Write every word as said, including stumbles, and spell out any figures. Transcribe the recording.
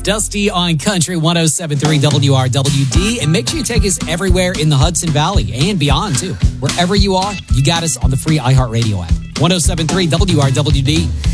Dusty on Country one oh seven point three W R W D. And make sure you take us everywhere in the Hudson Valley and beyond, too. Wherever you are, you got us on the free iHeartRadio app. one oh seven point three W R W D.